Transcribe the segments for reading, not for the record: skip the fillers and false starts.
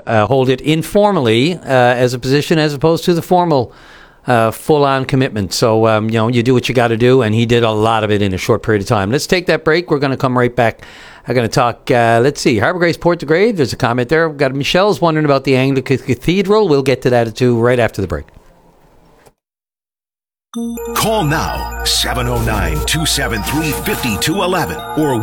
hold it informally as a position as opposed to the formal full-on commitment. So, you do what you got to do, and he did a lot of it in a short period of time. Let's take that break. We're going to come right back. I'm going to talk, let's see, Harbour Grace, Port de Grave. There's a comment there. We've got Michelle's wondering about the Anglican Cathedral. We'll get to that too right after the break. Call now, 709-273-5211 or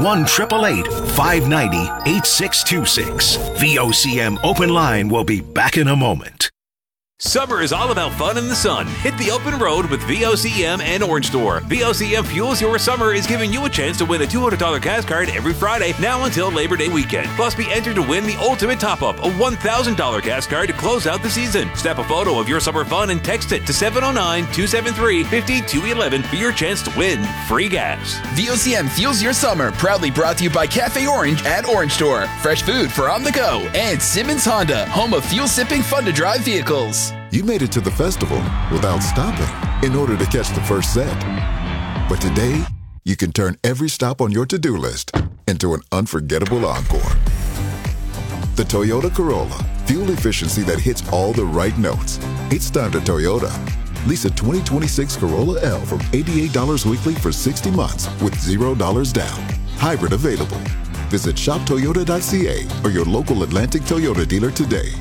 1-888-590-8626. VOCM Open Line will be back in a moment. Summer is all about fun in the sun. Hit the open road with VOCM and Orange Store. VOCM Fuels Your Summer is giving you a chance to win a $200 gas card every Friday now until Labor Day weekend. Plus, be entered to win the ultimate top-up, a $1,000 gas card to close out the season. Snap a photo of your summer fun and text it to 709-273-5211 for your chance to win free gas. VOCM Fuels Your Summer, proudly brought to you by Cafe Orange at Orange Store. Fresh food for on the go. And Simmons Honda, home of fuel-sipping fun-to-drive vehicles. You made it to the festival without stopping in order to catch the first set. But today, you can turn every stop on your to-do list into an unforgettable encore. The Toyota Corolla, fuel efficiency that hits all the right notes. It's time to Toyota. Lease a 2026 Corolla L from $88 weekly for 60 months with $0 down. Hybrid available. Visit shoptoyota.ca or your local Atlantic Toyota dealer today.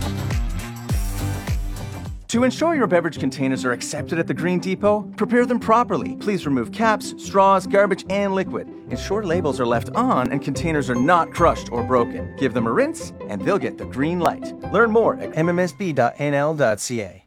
To ensure your beverage containers are accepted at the Green Depot, prepare them properly. Please remove caps, straws, garbage, and liquid. Ensure labels are left on and containers are not crushed or broken. Give them a rinse, and they'll get the green light. Learn more at mmsb.nl.ca.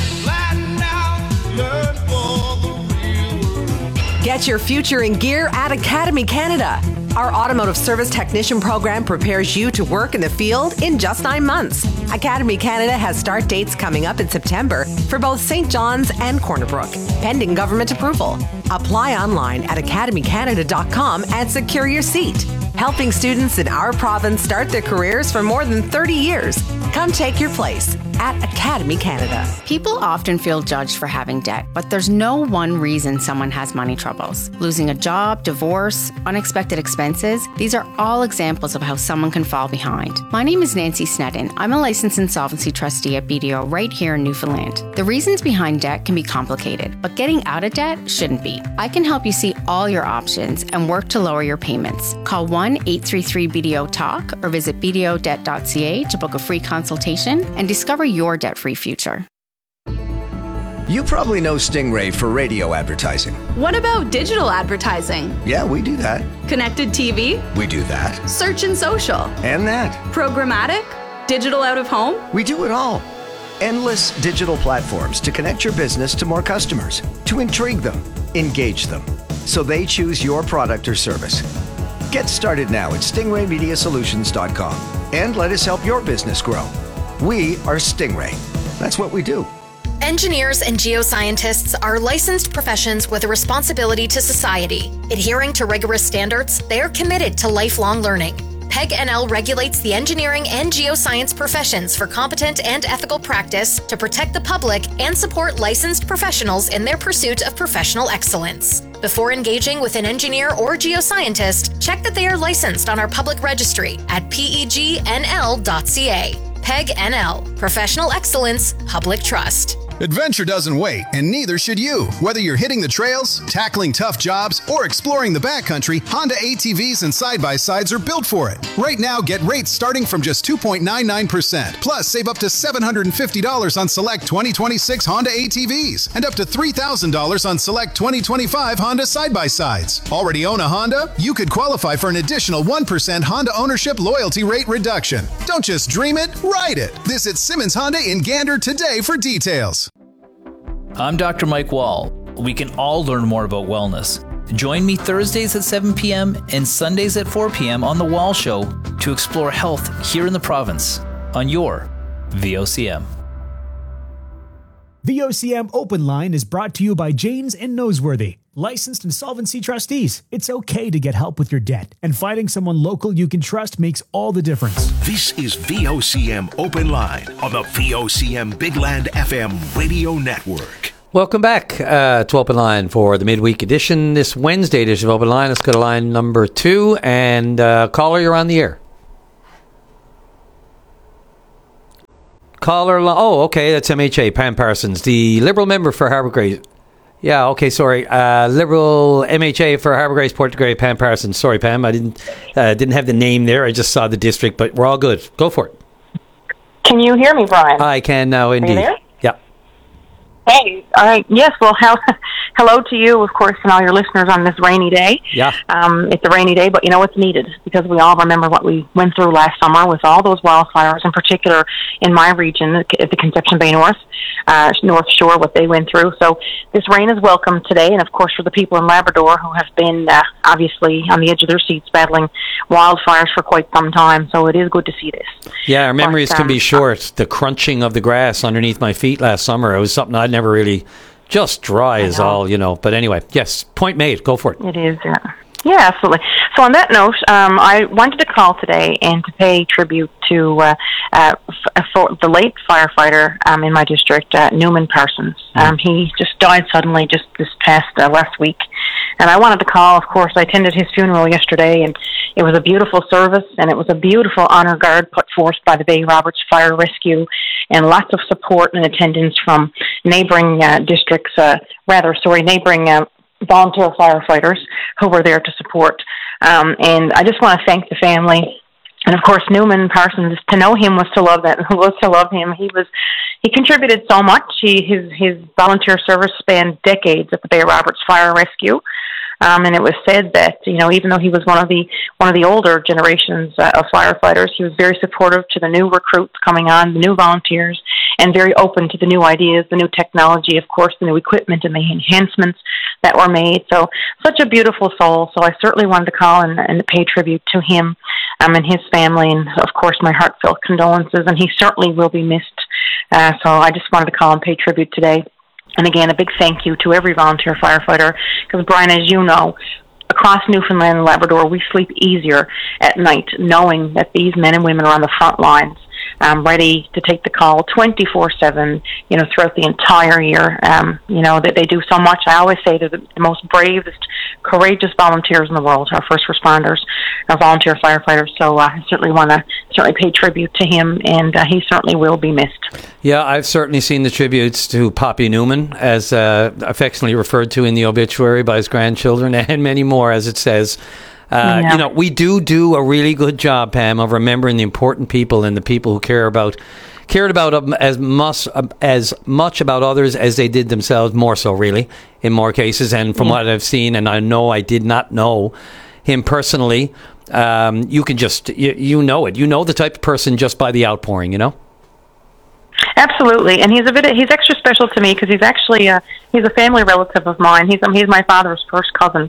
Get your future in gear at Academy Canada. Our automotive service technician program prepares you to work in the field in just 9 months. Academy Canada has start dates coming up in September for both St. John's and Corner Brook, pending government approval. Apply online at academycanada.com and secure your seat. Helping students in our province start their careers for more than 30 years. Come take your place at Academy Canada. People often feel judged for having debt, but there's no one reason someone has money troubles. Losing a job, divorce, unexpected expenses, these are all examples of how someone can fall behind. My name is Nancy Snedden. I'm a licensed insolvency trustee at BDO right here in Newfoundland. The reasons behind debt can be complicated, but getting out of debt shouldn't be. I can help you see all your options and work to lower your payments. Call 1-833-BDO-TALK or visit bdodebt.ca to book a free consultation and discover your debt-free future. You probably know Stingray for radio advertising. What about digital advertising? Yeah, we do that. Connected TV? We do that. Search and social? And that. Programmatic? Digital out of home? We do it all. Endless digital platforms to connect your business to more customers, to intrigue them, engage them, so they choose your product or service. Get started now at stingraymediasolutions.com and let us help your business grow. We are Stingray. That's what we do. Engineers and geoscientists are licensed professions with a responsibility to society. Adhering to rigorous standards, they are committed to lifelong learning. PEG NL regulates the engineering and geoscience professions for competent and ethical practice to protect the public and support licensed professionals in their pursuit of professional excellence. Before engaging with an engineer or geoscientist, check that they are licensed on our public registry at pegnl.ca. PEG NL, Professional Excellence, Public Trust. Adventure doesn't wait, and neither should you. Whether you're hitting the trails, tackling tough jobs, or exploring the backcountry, Honda ATVs and side-by-sides are built for it. Right now, get rates starting from just 2.99%. Plus, save up to $750 on select 2026 Honda ATVs and up to $3,000 on select 2025 Honda side-by-sides. Already own a Honda? You could qualify for an additional 1% Honda ownership loyalty rate reduction. Don't just dream it, ride it. Visit Simmons Honda in Gander today for details. I'm Dr. Mike Wall. We can all learn more about wellness. Join me Thursdays at 7 p.m. and Sundays at 4 p.m. on The Wall Show to explore health here in the province on your VOCM. VOCM Open Line is brought to you by Janes and Noseworthy, licensed insolvency trustees. It's okay to get help with your debt, and finding someone local you can trust makes all the difference. This is VOCM Open Line on the VOCM Big Land FM radio network. Welcome back to Open Line for the midweek edition. This Wednesday edition of Open Line. Let's go to line number 2. And caller, you're on the air. Caller, okay, that's MHA, Pam Parsons, the Liberal member for Harbour Grace. Yeah, okay, sorry. Liberal MHA for Harbour Grace, Portagrey, Pam Parsons. Sorry, Pam, I didn't have the name there. I just saw the district, but we're all good. Go for it. Can you hear me, Brian? I can now, indeed. Are you there? Yeah. Hey, all right. Yes, well, hello to you, of course, and all your listeners on this rainy day. Yeah. It's a rainy day, but you know it's needed because we all remember what we went through last summer with all those wildfires, in particular in my region, at the Conception Bay North Shore, what they went through. So this rain is welcome today, and of course for the people in Labrador who have been obviously on the edge of their seats battling wildfires for quite some time. So it is good to see this. Yeah, our memories can be short. The crunching of the grass underneath my feet last summer, it was something I'd never really, just dry as all, But anyway, yes, point made. Go for it. It is, yeah, absolutely. So on that note, I wanted to call today and to pay tribute to for the late firefighter in my district, Newman Parsons. He just died suddenly just this past last week. And I wanted to call, of course, I attended his funeral yesterday, and it was a beautiful service, and it was a beautiful honor guard put forth by the Bay Roberts Fire Rescue, and lots of support and attendance from neighboring neighboring volunteer firefighters who were there to support. And I just want to thank the family. And of course, Newman Parsons, to know him was to love him. He contributed so much. His volunteer service spanned decades at the Bay Roberts Fire Rescue. And it was said that, even though he was one of the older generations of firefighters, he was very supportive to the new recruits coming on, the new volunteers, and very open to the new ideas, the new technology, of course, the new equipment and the enhancements that were made. So such a beautiful soul. So I certainly wanted to call and pay tribute to him and his family, and of course my heartfelt condolences, and he certainly will be missed. So I just wanted to call and pay tribute today. And again, a big thank you to every volunteer firefighter, because Brian, as you know, across Newfoundland and Labrador, we sleep easier at night knowing that these men and women are on the front lines, ready to take the call 24/7, throughout the entire year. That they do so much. I always say they're the most bravest, courageous volunteers in the world, our first responders, our volunteer firefighters. So I certainly want to pay tribute to him, and he certainly will be missed. Yeah, I've certainly seen the tributes to Poppy Newman, as affectionately referred to in the obituary by his grandchildren, and many more, as it says. We do a really good job, Pam, of remembering the important people and the people who cared about as much about others as they did themselves, more so, really, in more cases. And from what I've seen, and I know I did not know him personally, you can just, you know it. You know the type of person just by the outpouring, Absolutely, and he's extra special to me because he's actually he's a family relative of mine. He's my father's first cousin,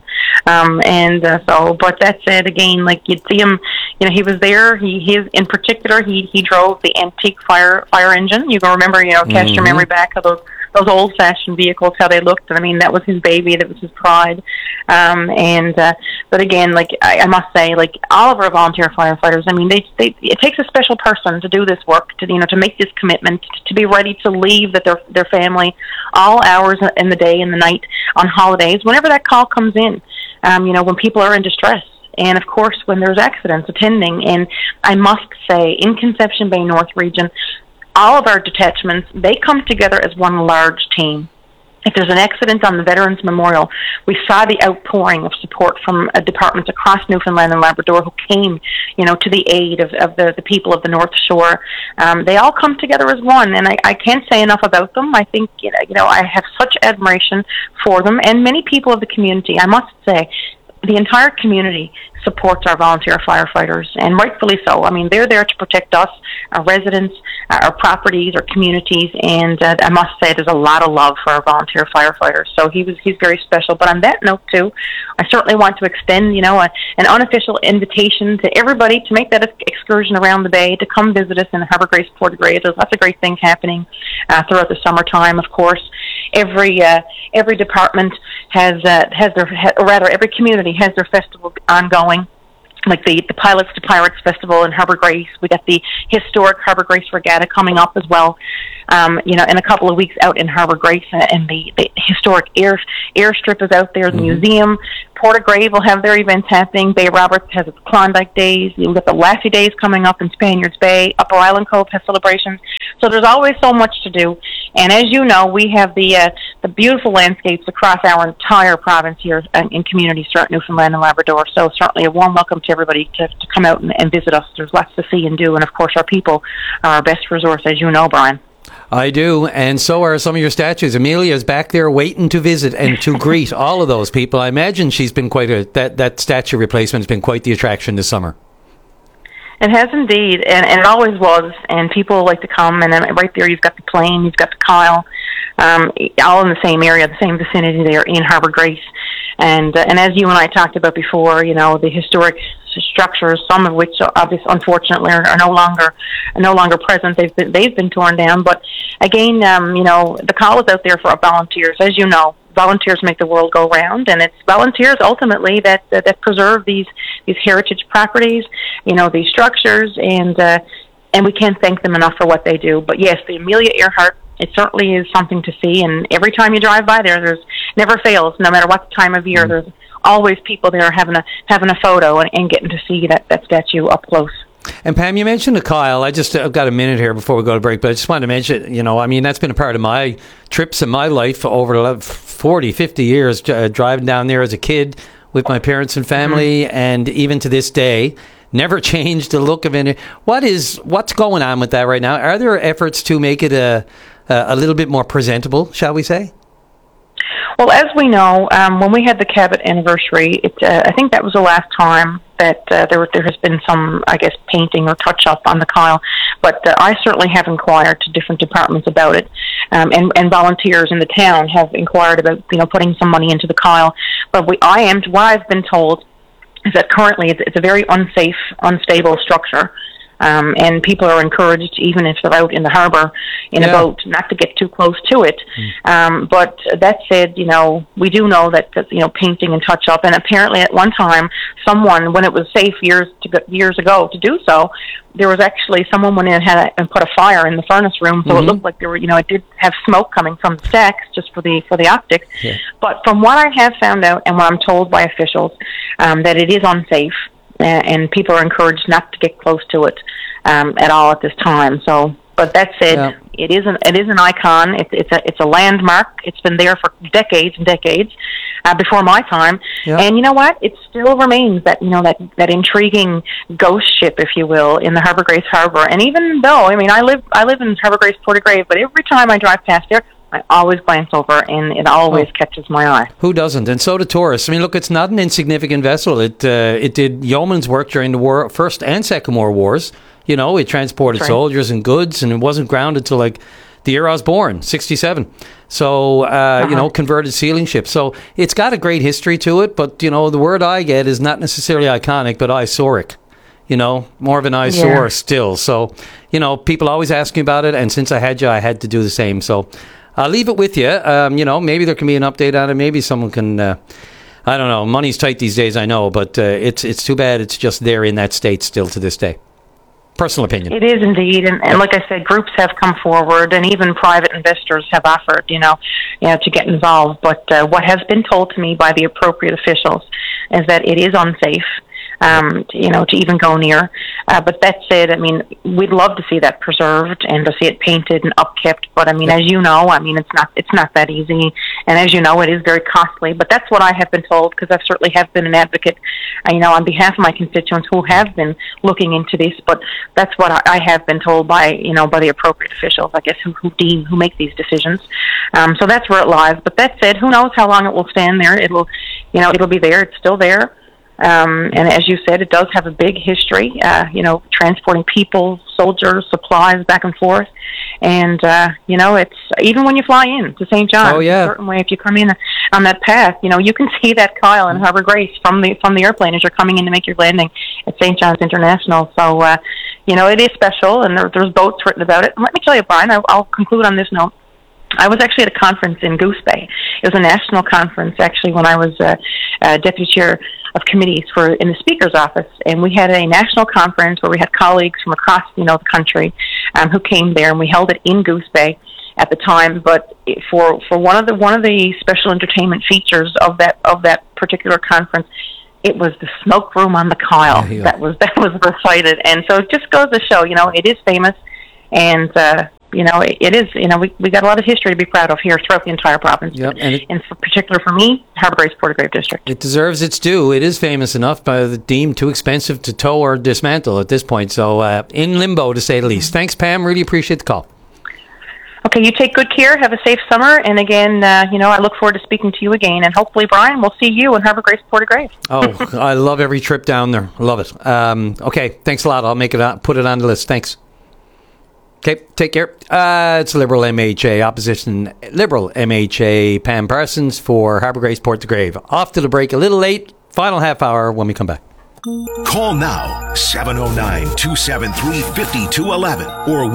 But that said, again, like you'd see him, he was there. He drove the antique fire engine. You can remember, cast your memory back of those old-fashioned vehicles, how they looked. I mean, that was his baby. That was his pride. But again, like I must say, like all of our volunteer firefighters, I mean, it takes a special person to do this work, to make this commitment, to be ready to leave their family all hours in the day and the night on holidays, whenever that call comes in. When people are in distress. And, of course, when there's accidents attending. And I must say, in Conception Bay North region, all of our detachments, they come together as one large team. If there's an accident on the Veterans Memorial, we saw the outpouring of support from departments across Newfoundland and Labrador who came, to the aid of the people of the North Shore. They all come together as one, and I can't say enough about them. I think, I have such admiration for them, and many people of the community, I must say, the entire community supports our volunteer firefighters, and rightfully so. I mean, they're there to protect us, our residents, our properties, our communities, and I must say there's a lot of love for our volunteer firefighters. So he's very special. But on that note, too, I certainly want to extend, an unofficial invitation to everybody to make that excursion around the bay, to come visit us in Harbour Grace, Portagrey. There's lots of great things happening throughout the summertime, of course. Every department has every community has their festival ongoing. Like the Pilots to Pirates Festival in Harbour Grace. We got the historic Harbour Grace Regatta coming up as well. In a couple of weeks out in Harbour Grace, and the historic airstrip is out there, the museum. Portagrave will have their events happening. Bay Roberts has its Klondike Days. You've got the Lassie Days coming up in Spaniards Bay. Upper Island Cove has celebrations. So there's always so much to do. And as you know, we have the beautiful landscapes across our entire province here in communities throughout Newfoundland and Labrador. So certainly a warm welcome to everybody to come out and visit us. There's lots to see and do. And of course, our people are our best resource, as you know, Brian. I do, and so are some of your statues. Amelia's back there waiting to visit and to greet all of those people. I imagine she's been that statue replacement has been quite the attraction this summer. It has indeed, and it always was, and people like to come, and then right there you've got the Plain, you've got the Kyle, all in the same area, the same vicinity there in Harbour Grace. And as you and I talked about before, the historic structures, some of which obviously unfortunately are no longer present. They've been torn down. But again, the call is out there for our volunteers. As you know, volunteers make the world go round, and it's volunteers ultimately that preserve these heritage properties, these structures, and we can't thank them enough for what they do. But yes, the Amelia Earhart, it certainly is something to see, and every time you drive by there's never fails, no matter what the time of year. There's always people there having a photo and getting to see that statue up close. And Pam, you mentioned the Kyle. I've got a minute here before we go to break, but I just wanted to mention, that's been a part of my trips in my life over 40, 50 years, driving down there as a kid with my parents and family, and even to this day, never changed the look of it. What's going on with that right now? Are there efforts to make it a little bit more presentable, shall we say? Well, as we know, when we had the Cabot anniversary, I think that was the last time that there has been some, I guess, painting or touch-up on the Kyle. But I certainly have inquired to different departments about it, and volunteers in the town have inquired about, putting some money into the Kyle. But what I've been told is that currently it's a very unsafe, unstable structure. And people are encouraged, even if they're out in the harbour in a boat, not to get too close to it. But that said, we do know that painting and touch up, and apparently at one time, someone, when it was safe years ago to do so, there was actually someone went in and put a fire in the furnace room, so it looked like there were, it did have smoke coming from the stacks just for the optics. Yeah. But from what I have found out and what I'm told by officials, that it is unsafe. And people are encouraged not to get close to it at all at this time. So, but that said, it is an icon. It's a landmark. It's been there for decades and decades before my time. Yeah. And you know what? It still remains that that intriguing ghost ship, if you will, in the Harbour Grace Harbour. And even though I live in Harbour Grace, Portagrave, but every time I drive past there, I always glance over, and it always catches my eye. Who doesn't? And so do tourists. Look, it's not an insignificant vessel. It did yeoman's work during the First and Second World Wars. It transported soldiers and goods, and it wasn't grounded till the year I was born, 1967. So, converted sealing ship. So it's got a great history to it, but, the word I get is not necessarily iconic, but eyesoric. More of an eyesore still. So, people always ask me about it, and since I had you, I had to do the same. So I'll leave it with you. Maybe there can be an update on it. Maybe someone can, I don't know. Money's tight these days, I know, but it's too bad it's just there in that state still to this day. Personal opinion. It is indeed, and like I said, groups have come forward, and even private investors have offered, to get involved. But what has been told to me by the appropriate officials is that it is unsafe. To even go near. But that said, we'd love to see that preserved and to see it painted and upkept. But as you know, it's not that easy. And as you know, it is very costly. But that's what I have been told, because I certainly have been an advocate, on behalf of my constituents who have been looking into this. But that's what I have been told by the appropriate officials, I guess, who make these decisions. So that's where it lies. But that said, who knows how long it will stand there? It'll be there. It's still there. And as you said, it does have a big history, transporting people, soldiers, supplies back and forth. And, it's even when you fly in to St. John's, a certain way, if you come in on that path, you can see that Kyle in Harbour Grace from the airplane as you're coming in to make your landing at St. John's International. So, it is special, and there's boats written about it. And let me tell you, Brian, I'll conclude on this note. I was actually at a conference in Goose Bay. It was a national conference, actually, when I was deputy chair of committees in the Speaker's office, and we had a national conference where we had colleagues from across the country who came there, and we held it in Goose Bay. at the time. But for one of the special entertainment features of that particular conference, it was the smoke room on the Kyle that was recited. And so it just goes to show, it is famous, and it is, we got a lot of history to be proud of here throughout the entire province. Yep. And for particular for me, Harbour Grace Portagrave District. It deserves its due. It is famous enough, but deemed too expensive to tow or dismantle at this point. So in limbo, to say the least. Thanks, Pam. Really appreciate the call. Okay, you take good care. Have a safe summer. And again, I look forward to speaking to you again. And hopefully, Brian, we'll see you in Harbour Grace Portagrave. Oh, I love every trip down there. Love it. Okay, thanks a lot. I'll make it put it on the list. Thanks. Okay, take care. It's Liberal MHA, opposition Liberal MHA, Pam Parsons for Harbour Grace Portagrave. Off to the break a little late. Final half hour when we come back. Call now, 709-273-5211 or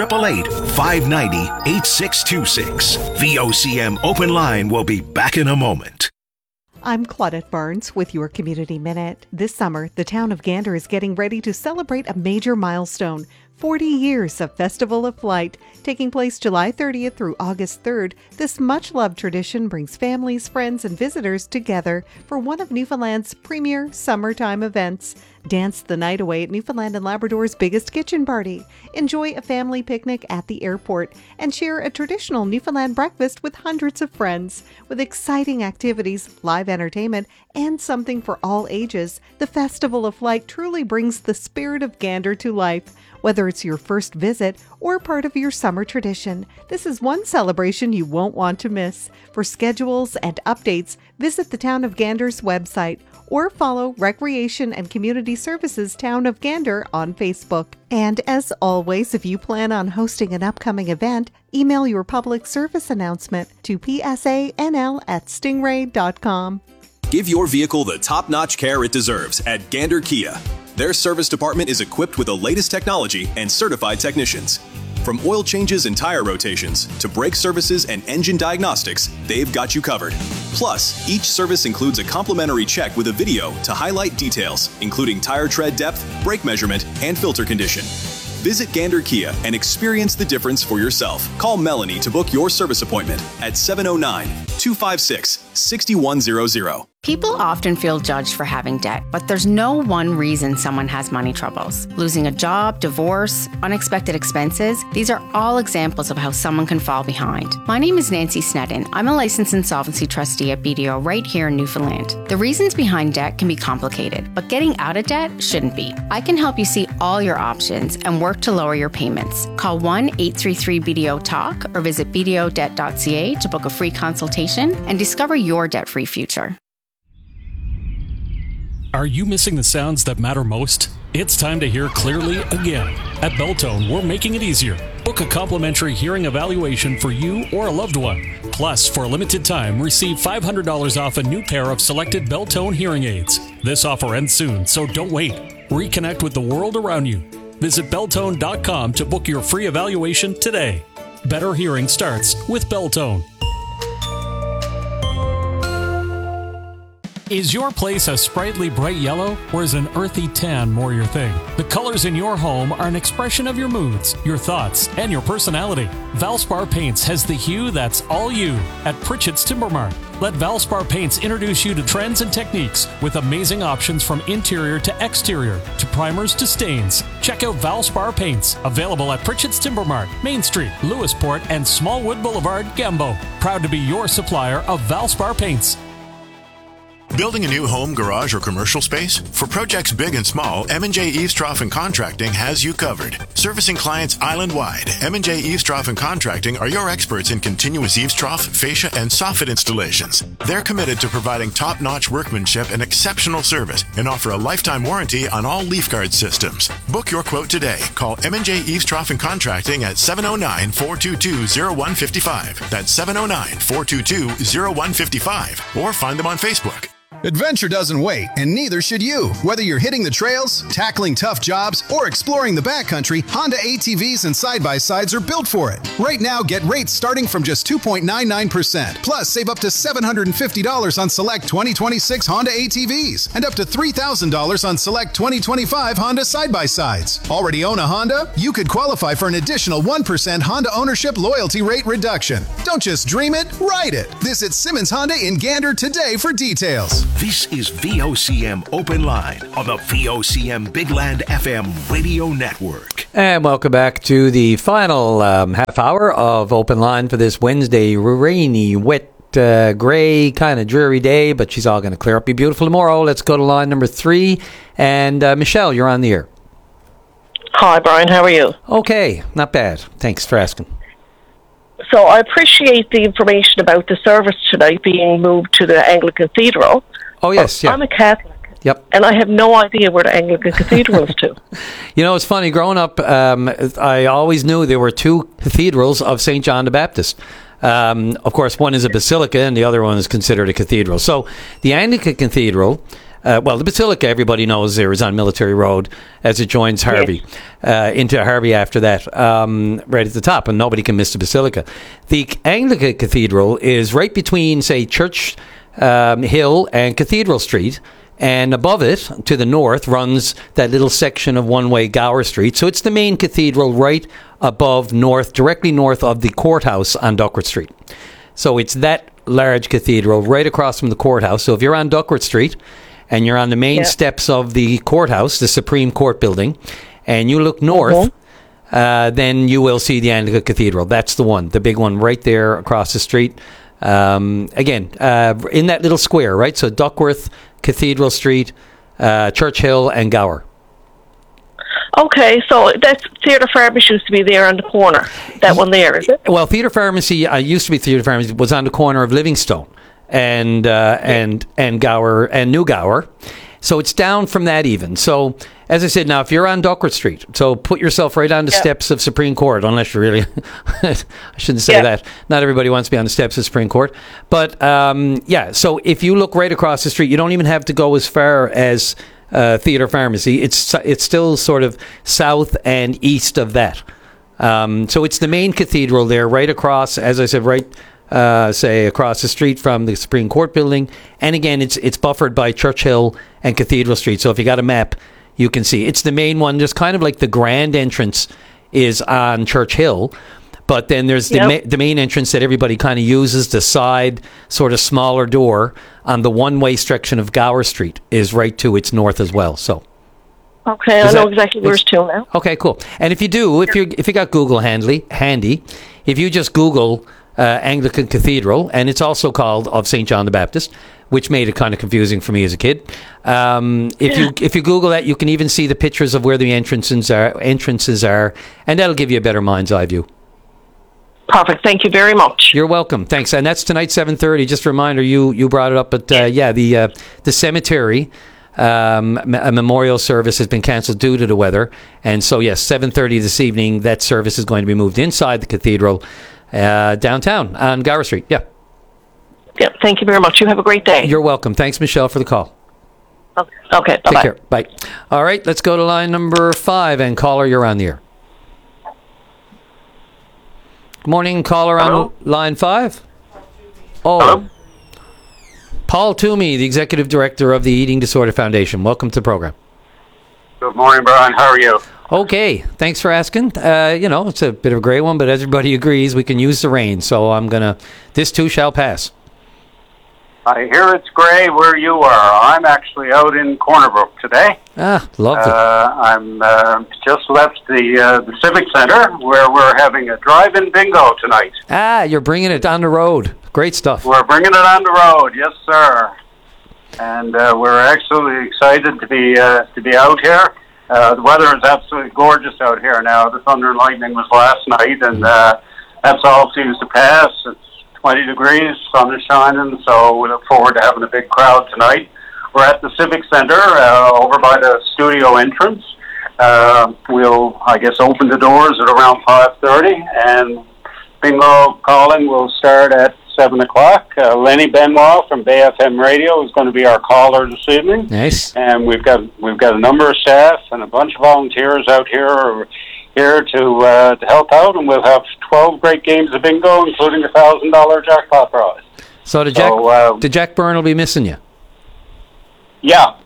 1-888-590-8626. VOCM Open Line will be back in a moment. I'm Claudette Barnes with your Community Minute. This summer, the town of Gander is getting ready to celebrate a major milestone. 40 years of Festival of Flight. Taking place July 30th through August 3rd, this much-loved tradition brings families, friends, and visitors together for one of Newfoundland's premier summertime events. Dance the night away at Newfoundland and Labrador's biggest kitchen party. Enjoy a family picnic at the airport and share a traditional Newfoundland breakfast with hundreds of friends. With exciting activities, live entertainment, and something for all ages, the Festival of Flight truly brings the spirit of Gander to life. Whether it's your first visit or part of your summer tradition, this is one celebration you won't want to miss. For schedules and updates, visit the Town of Gander's website or follow Recreation and Community Services Town of Gander on Facebook. And as always, if you plan on hosting an upcoming event, email your public service announcement to psanl@stingray.com. Give your vehicle the top-notch care it deserves at Gander Kia. Their service department is equipped with the latest technology and certified technicians. From oil changes and tire rotations to brake services and engine diagnostics, they've got you covered. Plus, each service includes a complimentary check with a video to highlight details, including tire tread depth, brake measurement, and filter condition. Visit Gander Kia and experience the difference for yourself. Call Melanie to book your service appointment at 709-256-6100. People often feel judged for having debt, but there's no one reason someone has money troubles. Losing a job, divorce, unexpected expenses, these are all examples of how someone can fall behind. My name is Nancy Sneddon. I'm a licensed insolvency trustee at BDO right here in Newfoundland. The reasons behind debt can be complicated, but getting out of debt shouldn't be. I can help you see all your options and work to lower your payments. Call 1-833-BDO-TALK or visit bdodebt.ca to book a free consultation and discover your debt-free future. Are you missing the sounds that matter most? It's time to hear clearly again. At Beltone, we're making it easier. Book a complimentary hearing evaluation for you or a loved one. Plus, for a limited time, receive $500 off a new pair of selected Beltone hearing aids. This offer ends soon, so don't wait. Reconnect with the world around you. Visit Beltone.com to book your free evaluation today. Better hearing starts with Beltone. Is your place a sprightly bright yellow, or is an earthy tan more your thing? The colors in your home are an expression of your moods, your thoughts, and your personality. Valspar Paints has the hue that's all you at Pritchett's Timber Mart. Let Valspar Paints introduce you to trends and techniques with amazing options from interior to exterior, to primers to stains. Check out Valspar Paints, available at Pritchett's Timber Mart, Main Street, Lewisport, and Smallwood Boulevard, Gambo. Proud to be your supplier of Valspar Paints. Building a new home, garage, or commercial space? For projects big and small, M&J Eavestrough and Contracting has you covered. Servicing clients island-wide, M&J Eavestrough and Contracting are your experts in continuous eavestrough, fascia, and soffit installations. They're committed to providing top-notch workmanship and exceptional service and offer a lifetime warranty on all leaf guard systems. Book your quote today. Call M&J Eavestrough and Contracting at 709-422-0155. That's 709-422-0155. Or find them on Facebook. Adventure doesn't wait, and neither should you. Whether you're hitting the trails, tackling tough jobs, or exploring the backcountry, Honda ATVs and side-by-sides are built for it. Right now, get rates starting from just 2.99%. Plus, save up to $750 on select 2026 Honda ATVs and up to $3,000 on select 2025 Honda side-by-sides. Already own a Honda? You could qualify for an additional 1% Honda ownership loyalty rate reduction. Don't just dream it, ride it. Visit Simmons Honda in Gander today for details. This is VOCM Open Line on the VOCM Big Land FM radio network. And welcome back to the final half hour of Open Line for this Wednesday, rainy, wet, gray, kind of dreary day, but she's all going to clear up, be beautiful tomorrow. Let's go to line number 3. And Michelle, you're on the air. Hi, Brian. How are you? Okay, not bad. Thanks for asking. So I appreciate the information about the service tonight being moved to the Anglican Cathedral. Oh, yes, yeah. I'm a Catholic. Yep. And I have no idea where the Anglican Cathedral is to. You know, it's funny. Growing up, I always knew there were 2 cathedrals of St. John the Baptist. Of course, one is a basilica and the other one is considered a cathedral. So the Anglican Cathedral... the Basilica, everybody knows there, is on Military Road as it joins Harvey, into Harvey after that, right at the top, and nobody can miss the Basilica. The Anglican Cathedral is right between, say, Church Hill and Cathedral Street, and above it, to the north, runs that little section of one-way Gower Street. So it's the main cathedral right above directly north of the courthouse on Duckworth Street. So it's that large cathedral right across from the courthouse. So if you're on Duckworth Street, and you're on the main steps of the courthouse, the Supreme Court building, and you look north, then you will see the Anglican Cathedral. That's the one, the big one right there across the street. Again, in that little square, right? So Duckworth, Cathedral Street, Church Hill, and Gower. Okay, so that's Theatre Pharmacy used to be there on the corner. That one there, is it? Well, Theatre Pharmacy, used to be Theatre Pharmacy, was on the corner of Livingstone and Gower and New Gower. So it's down from that even. So, as I said, now if you're on Duckworth Street, so put yourself right on the steps of Supreme Court, unless you really, I shouldn't say that. Not everybody wants to be on the steps of Supreme Court. But, so if you look right across the street, you don't even have to go as far as Theatre Pharmacy. It's still sort of south and east of that. So it's the main cathedral there, right across, as I said, right across the street from the Supreme Court building. And again, it's buffered by Church Hill and Cathedral Street. So if you got a map, you can see. It's the main one. Just kind of like the grand entrance is on Church Hill. But then there's the main entrance that everybody kind of uses, the side sort of smaller door on the one-way section of Gower Street is right to its north as well. So. Okay, I know exactly where it's to now. Okay, cool. And if you do, if you got Google handy, if you just Google Anglican Cathedral, and it's also called of St. John the Baptist, which made it kind of confusing for me as a kid. If you Google that, you can even see the pictures of where the entrances are, and that'll give you a better mind's eye view. Perfect. Thank you very much. You're welcome. Thanks. And that's tonight, 7:30. Just a reminder, you brought it up, but the cemetery a memorial service has been cancelled due to the weather, and so yes, 7:30 this evening. That service is going to be moved inside the cathedral, downtown on Gower Street. Yeah. Thank you very much. You have a great day. You're welcome. Thanks, Michelle, for the call. Okay. Take care. Bye. All right, let's go to line number 5, and caller, you're on the air. Good morning, caller. Hello? On line 5. Oh. Hello? Paul Toomey, the Executive Director of the Eating Disorder Foundation. Welcome to the program. Good morning, Brian. How are you? Okay. Thanks for asking. It's a bit of a gray one, but everybody agrees we can use the rain. So this too shall pass. I hear it's gray where you are. I'm actually out in Corner Brook today. Ah, lovely. I'm just left the Civic Center where we're having a drive-in bingo tonight. Ah, you're bringing it on the road. Great stuff. We're bringing it on the road, yes, sir. And we're absolutely excited to be out here. The weather is absolutely gorgeous out here now. The thunder and lightning was last night, and that's all seems to pass. It's 20 degrees, sun is shining, so we look forward to having a big crowd tonight. We're at the Civic Center over by the studio entrance. We'll, I guess, open the doors at around 5:30, and bingo calling will start at 7 o'clock. Lenny Benoit from Bay FM Radio is going to be our caller this evening. Nice. And we've got a number of staff and a bunch of volunteers out here to help out, and we'll have 12 great games of bingo, including a $1,000 jackpot prize. So the Jack Byrne will be missing you. Yeah.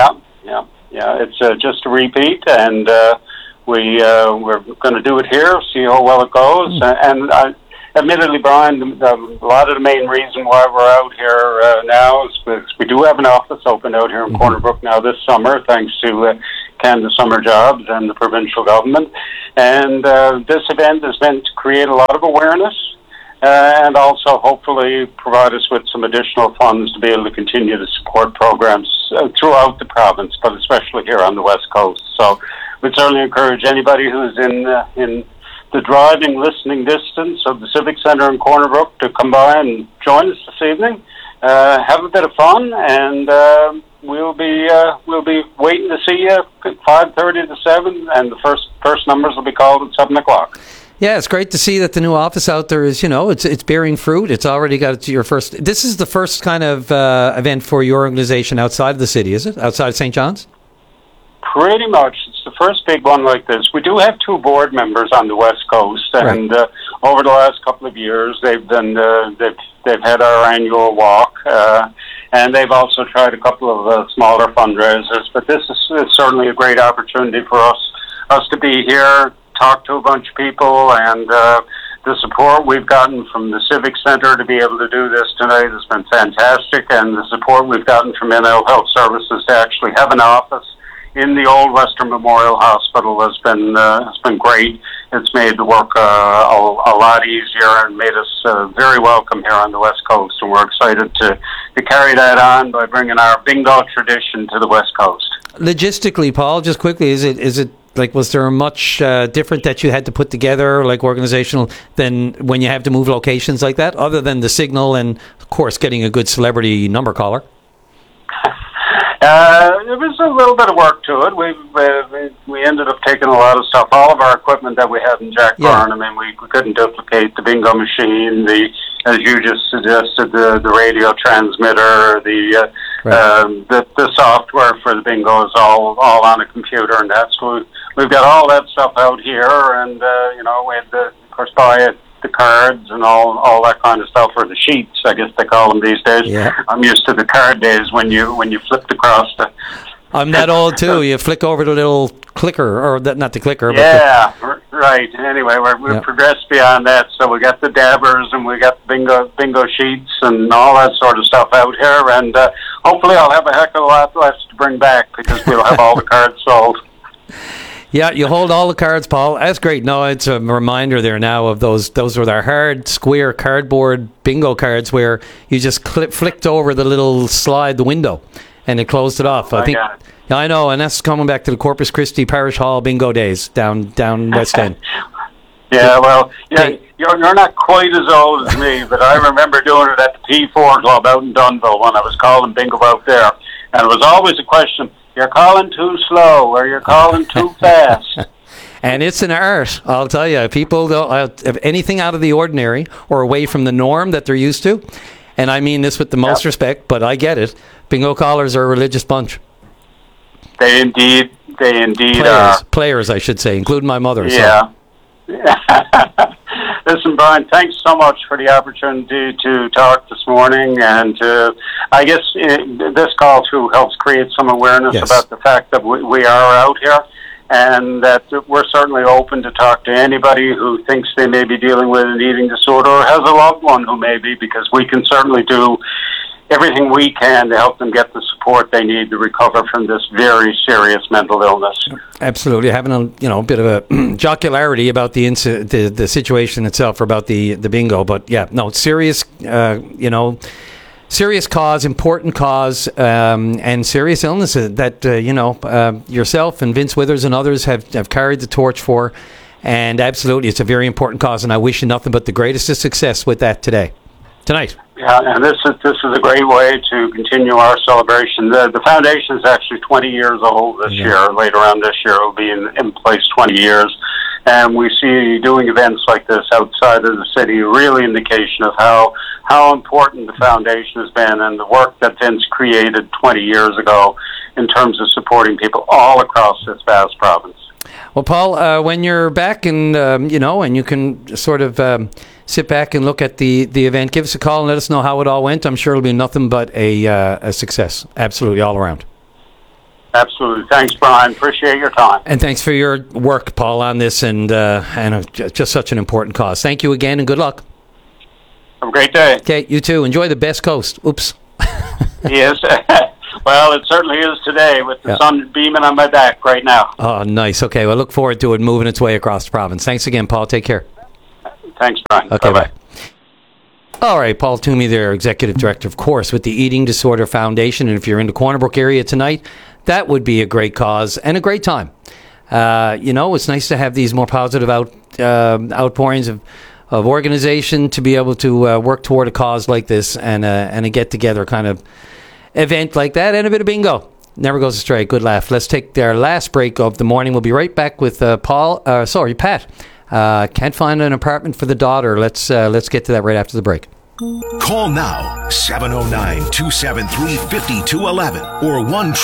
It's just a repeat, and we're going to do it here, see how well it goes. And admittedly, Brian, a lot of the main reason why we're out here now is because we do have an office open out here in Corner Brook now this summer, thanks to Canada Summer Jobs and the provincial government. And this event is meant to create a lot of awareness and also hopefully provide us with some additional funds to be able to continue to support programs throughout the province, but especially here on the West Coast. So we'd certainly encourage anybody who's in the driving, listening distance of the Civic Centre in Corner Brook to come by and join us this evening. Have a bit of fun, and we'll be waiting to see you at 5:30 to 7, and the first numbers will be called at 7 o'clock. Yeah, it's great to see that the new office out there is, it's bearing fruit. It's already got your first. This is the first kind of event for your organization outside of the city, is it? Outside of St. John's? Pretty much. It's the first big one like this. We do have 2 board members on the West Coast, and over the last couple of years, they've had our annual walk, and they've also tried a couple of smaller fundraisers. But this is certainly a great opportunity for us to be here, talk to a bunch of people, and the support we've gotten from the Civic Centre to be able to do this tonight has been fantastic, and the support we've gotten from NL Health Services to actually have an office in the old Western Memorial Hospital has been great. It's made the work a lot easier and made us very welcome here on the West Coast, and we're excited to carry that on by bringing our bingo tradition to the West Coast. Logistically, Paul, just quickly, is it like, was there much different that you had to put together, like organizational, than when you have to move locations like that, other than the signal and, of course, getting a good celebrity number caller? There was a little bit of work to it. We ended up taking a lot of stuff, all of our equipment that we had in Jack Byrne. I mean, we couldn't duplicate the bingo machine, as you just suggested, the radio transmitter, the software for the bingo is all on a computer, and that's we've got all that stuff out here, and we had to, of course, buy the cards and all that kind of stuff, or the sheets, I guess they call them these days. Yeah. I'm used to the card days when you flipped across the. I'm that old too. You flick over the little clicker, or not the clicker. Yeah, right. Anyway, we've progressed beyond that, so we got the dabbers and we got the bingo sheets and all that sort of stuff out here, and hopefully I'll have a heck of a lot less to bring back because we'll have all the cards sold. Yeah, you hold all the cards, Paul. That's great. No, it's a reminder there now of those were our hard, square cardboard bingo cards where you just flicked over the little slide, the window, and it closed it off. I think. Yeah, I know, and that's coming back to the Corpus Christi Parish Hall bingo days down West End. Yeah, well, you're not quite as old as me, but I remember doing it at the P4 Club out in Dunville when I was calling bingo out there, and it was always a question. You're calling too slow, or you're calling too fast. And it's an art, I'll tell you. People don't have anything out of the ordinary or away from the norm that they're used to. And I mean this with the most respect, but I get it. Bingo callers are a religious bunch. They indeed are. Players, I should say, including my mother. Yeah. So. Listen, Brian, thanks so much for the opportunity to talk this morning, and I guess this call too helps create some awareness about the fact that we are out here, and that we're certainly open to talk to anybody who thinks they may be dealing with an eating disorder or has a loved one who may be, because we can certainly do everything we can to help them get the support they need to recover from this very serious mental illness. Absolutely, having a bit of a jocularity about the situation itself, or about the bingo, but it's serious. Serious cause, important cause, and serious illnesses that yourself and Vince Withers and others have carried the torch for, and absolutely, it's a very important cause, and I wish you nothing but the greatest of success with that tonight. Yeah, and this is a great way to continue our celebration. The foundation is actually 20 years old this year. Later on this year, it will be in place 20 years. and we see doing events like this outside of the city a really indication of how important the foundation has been and the work that Vince created 20 years ago in terms of supporting people all across this vast province. Well, Paul, when you're back and and you can sort of sit back and look at the event, give us a call and let us know how it all went. I'm sure it'll be nothing but a success, absolutely all around. Absolutely. Thanks, Brian. Appreciate your time. And thanks for your work, Paul, on this and just such an important cause. Thank you again and good luck. Have a great day. Okay, you too. Enjoy the best coast. Oops. Yes. Well, it certainly is today with the sun beaming on my back right now. Oh, nice. Okay, well, look forward to it moving its way across the province. Thanks again, Paul. Take care. Thanks, Brian. Okay, bye. All right, Paul Toomey there, Executive Director, of course, with the Eating Disorder Foundation. And if you're in the Corner Brook area tonight, that would be a great cause and a great time. It's nice to have these more positive outpourings of organization to be able to work toward a cause like this and a get-together kind of event like that, and a bit of bingo. Never goes astray. Good laugh. Let's take our last break of the morning. We'll be right back with Pat. Can't find an apartment for the daughter. Let's get to that right after the break. Call now, 709-273-5211 or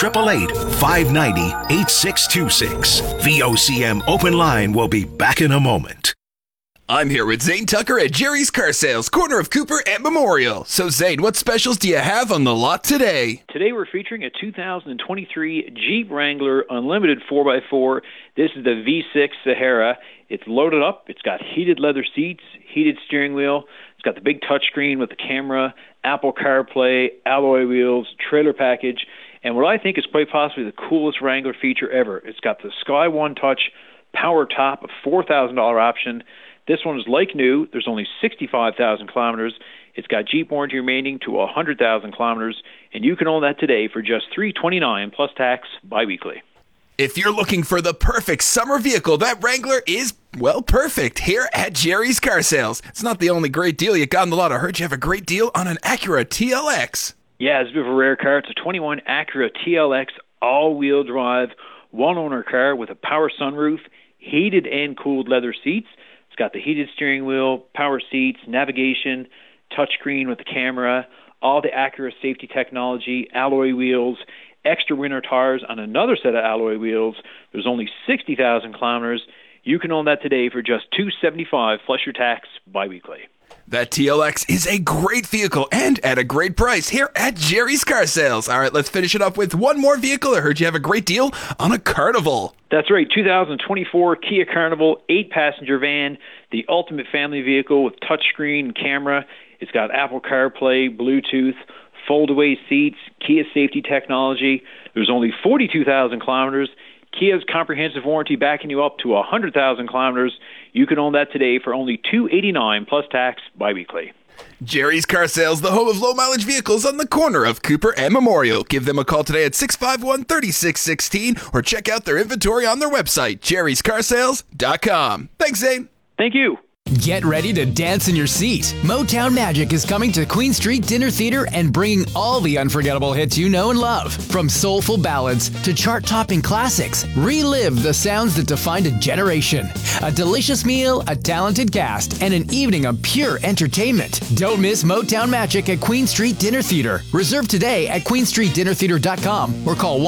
1-888-590-8626. VOCM Open Line will be back in a moment. I'm here with Zane Tucker at Jerry's Car Sales, corner of Cooper and Memorial. So, Zane, what specials do you have on the lot today? Today we're featuring a 2023 Jeep Wrangler Unlimited 4x4. This is the V6 Sahara. It's loaded up. It's got heated leather seats, heated steering wheel. It's got the big touchscreen with the camera, Apple CarPlay, alloy wheels, trailer package, and what I think is quite possibly the coolest Wrangler feature ever. It's got the Sky One Touch power top, a $4,000 option. This one is like new. There's only 65,000 kilometers. It's got Jeep warranty remaining to 100,000 kilometers, and you can own that today for just $329 plus tax biweekly. If you're looking for the perfect summer vehicle, that Wrangler is, well, perfect here at Jerry's Car Sales. It's not the only great deal you got in the lot. I heard you have a great deal on an Acura TLX. Yeah, it's a bit of a rare car. It's a 21 Acura TLX all-wheel drive, one-owner car with a power sunroof, heated and cooled leather seats. It's got the heated steering wheel, power seats, navigation, touchscreen with the camera, all the Acura safety technology, alloy wheels, extra winter tires on another set of alloy wheels. There's only 60,000 kilometers. You can own that today for just $275 plus your tax biweekly. That TLX is a great vehicle and at a great price here at Jerry's Car Sales. All right, let's finish it up with one more vehicle. I heard you have a great deal on a Carnival. That's right, 2024 Kia Carnival 8-passenger van, the ultimate family vehicle with touchscreen and camera. It's got Apple CarPlay, Bluetooth, fold-away seats, Kia safety technology. There's only 42,000 kilometers. Kia's comprehensive warranty backing you up to 100,000 kilometers. You can own that today for only $289 plus tax biweekly. Jerry's Car Sales, the home of low-mileage vehicles on the corner of Cooper and Memorial. Give them a call today at 651-3616 or check out their inventory on their website, jerryscarsales.com. Thanks, Zane. Thank you. Get ready to dance in your seat. Motown Magic is coming to Queen Street Dinner Theater and bringing all the unforgettable hits you know and love. From soulful ballads to chart-topping classics, relive the sounds that defined a generation. A delicious meal, a talented cast, and an evening of pure entertainment. Don't miss Motown Magic at Queen Street Dinner Theater. Reserve today at queenstreetdinnertheater.com or call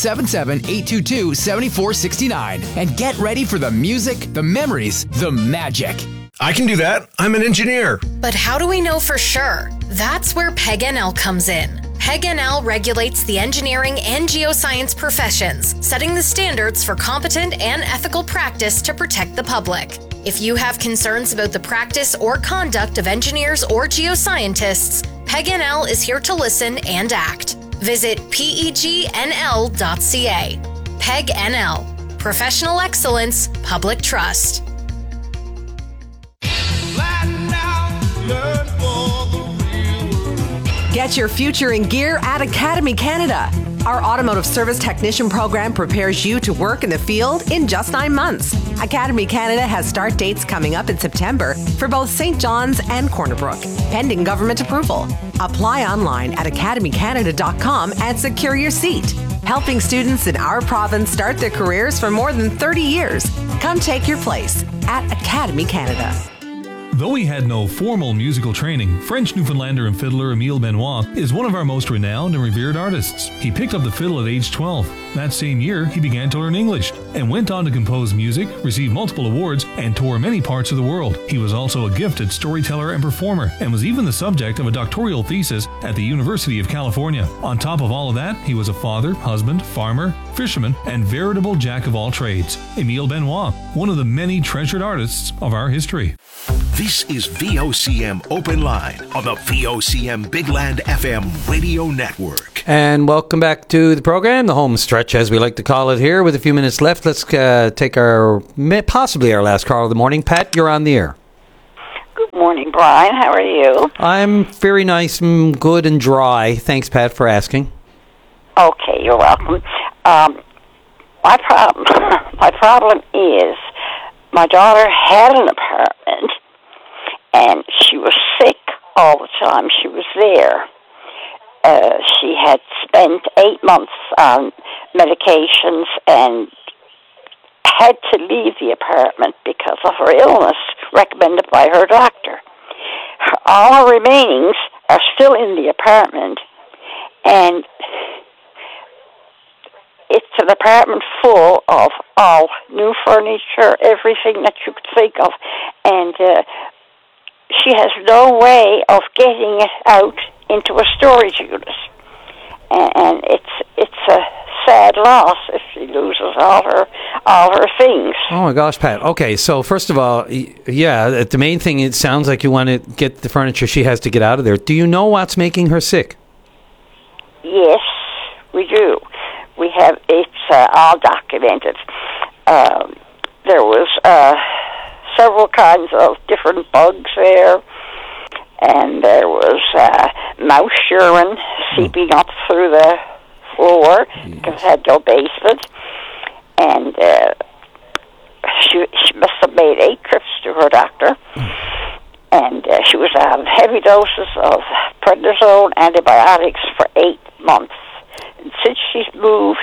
1-877-822-7469 and get ready for the music, the memories, the magic. I can do that. I'm an engineer. But how do we know for sure? That's where PEG NL comes in. PEG NL regulates the engineering and geoscience professions, setting the standards for competent and ethical practice to protect the public. If you have concerns about the practice or conduct of engineers or geoscientists, PEG NL is here to listen and act. Visit pegnl.ca. PEG NL. Professional excellence, public trust. Get your future in gear at Academy Canada. Our automotive service technician program prepares you to work in the field in just 9 months. Academy Canada has start dates coming up in September for both St. John's and Corner Brook, pending government approval. Apply online at academycanada.com and secure your seat. helping students in our province start their careers for more than 30 years. Come take your place at Academy Canada. Though he had no formal musical training, French Newfoundlander and fiddler Emile Benoit is one of our most renowned and revered artists. He picked up the fiddle at age 12. That same year, he began to learn English and went on to compose music, receive multiple awards, and tour many parts of the world. He was also a gifted storyteller and performer, and was even the subject of a doctoral thesis at the University of California. On top of all of that, he was a father, husband, farmer, fisherman, and veritable jack of all trades. Emile Benoit, one of the many treasured artists of our history. This is VOCM Open Line on the VOCM Big Land FM radio network. And welcome back to the program, the home stretch, as we like to call it here. With a few minutes left, let's take possibly our last call of the morning. Pat, you're on the air. Good morning, Brian. How are you? I'm very nice, good and dry. Thanks, Pat, for asking. Okay, you're welcome. My problem is my daughter had an apartment, and she was sick all the time she was there. She had spent 8 months on medications and had to leave the apartment because of her illness recommended by her doctor. All her remainings are still in the apartment, and it's an apartment full of all new furniture, everything that you could think of, and she has no way of getting it out into a storage unit. And it's a sad loss if she loses all her things. Oh my gosh, Pat. Okay, so first of all, yeah, the main thing, it sounds like you want to get the furniture she has to get out of there. Do you know what's making her sick? Yes, we do. We have, it's all documented. There was several kinds of different bugs there, and there was mouse urine seeping up through the floor because it had no basement, and she must have made 8 trips to her doctor, and she was on heavy doses of prednisone antibiotics for 8 months. And since she's moved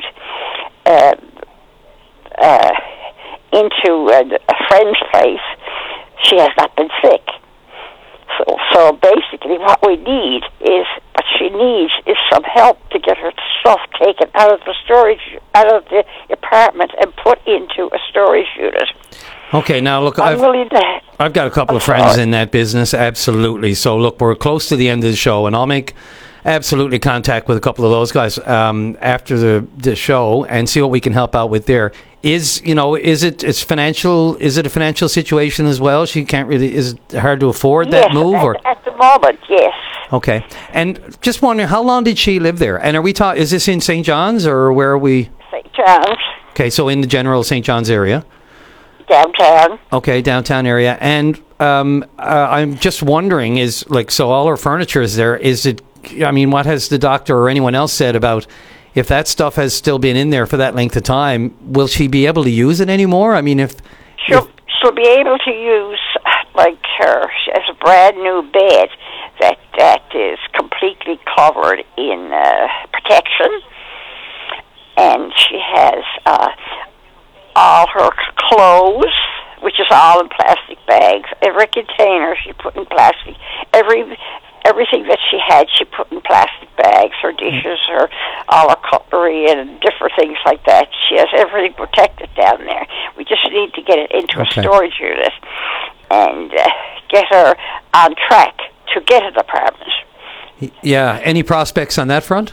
into a friend's place, she has not been sick. So basically what she needs is some help to get her stuff taken out of the apartment and put into a storage unit. Okay, now look, I've got a couple of friends in that business, absolutely. So look, we're close to the end of the show, and I'll make absolutely contact with a couple of those guys after the show and see what we can help out with there. Is it a financial situation as well? She can't really, is it hard to afford that move? At the moment, yes. Okay. And just wondering, how long did she live there? And are we is this in St. John's, or where are we? St. John's. Okay, so in the general St. John's area? Downtown. Okay, downtown area. And I'm just wondering, so all her furniture is there, what has the doctor or anyone else said about if that stuff has still been in there for that length of time? Will she be able to use it anymore? I mean, she'll be able to use, she has a brand new bed that is completely covered in protection, and she has all her clothes, which is all in plastic bags. Every container she put in plastic. Everything that she had, she put in plastic bags. Her dishes, all her cutlery, and different things like that. She has everything protected down there. We just need to get it into a storage unit and get her on track to get an apartment. Yeah. Any prospects on that front?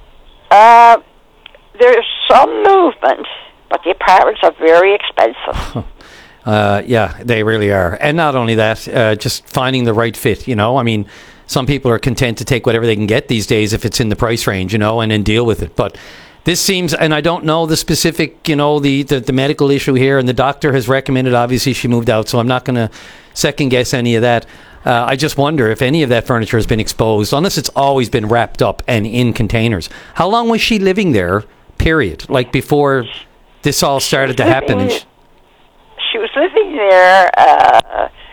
There's some movement, but the apartments are very expensive. Yeah, they really are. And not only that, just finding the right fit, some people are content to take whatever they can get these days if it's in the price range, and then deal with it. But this seems, and I don't know the specific, the medical issue here, and the doctor has recommended, obviously, she moved out, so I'm not going to second guess any of that. I just wonder if any of that furniture has been exposed, unless it's always been wrapped up and in containers. How long was she living there, period? Like before this all started to happen? She was living there maybe 8 months.